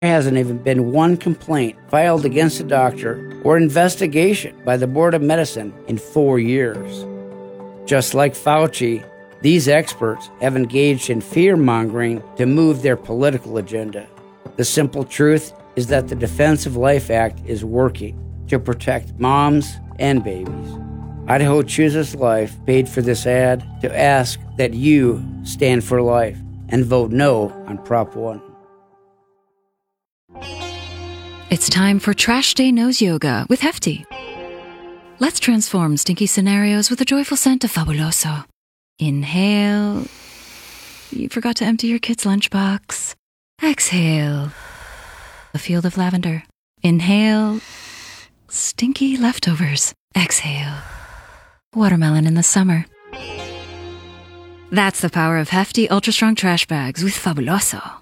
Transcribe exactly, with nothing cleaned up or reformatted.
hasn't even been one complaint filed against a doctor or investigation by the Board of Medicine in four years. Just like Fauci, these experts have engaged in fear-mongering to move their political agenda. The simple truth is that the Defense of Life Act is working to protect moms and babies. Idaho Chooses Life paid for this ad to ask that you stand for life and vote no on Prop one. It's time for Trash Day Nose Yoga with Hefty. Let's transform stinky scenarios with a joyful scent of Fabuloso. Inhale. You forgot to empty your kid's lunchbox. Exhale. A field of lavender. Inhale. Stinky leftovers. Exhale. Watermelon in the summer. That's the power of Hefty Ultra Strong Trash Bags with Fabuloso.